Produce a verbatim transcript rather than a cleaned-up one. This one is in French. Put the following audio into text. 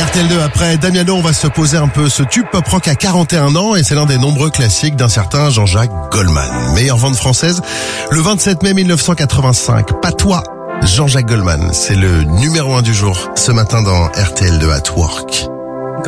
R T L deux, après Damiano, on va se poser un peu ce tube pop rock à quarante et un ans et c'est l'un des nombreux classiques d'un certain Jean-Jacques Goldman. Meilleure vente française, le vingt-sept mai mille neuf cent quatre-vingt-cinq. Patois, Jean-Jacques Goldman, c'est le numéro un du jour ce matin dans R T L deux at Work.